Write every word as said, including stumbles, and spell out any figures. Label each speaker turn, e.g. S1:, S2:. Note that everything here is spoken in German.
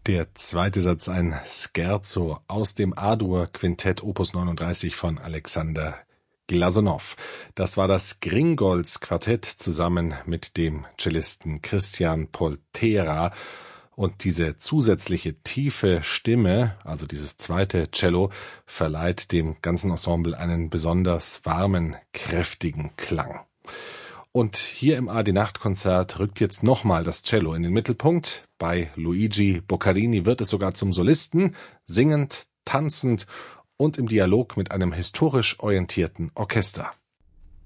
S1: Der zweite Satz, ein Scherzo aus dem A-Dur-Quintett Opus neununddreißig von Alexander Glazunov. Das war das Gringolds-Quartett zusammen mit dem Cellisten Christian Poltera. Und diese zusätzliche tiefe Stimme, also dieses zweite Cello, verleiht dem ganzen Ensemble einen besonders warmen, kräftigen Klang. Und hier im A D-Nachtkonzert rückt jetzt nochmal das Cello in den Mittelpunkt. Bei Luigi Boccarini wird es sogar zum Solisten, singend, tanzend und im Dialog mit einem historisch orientierten Orchester.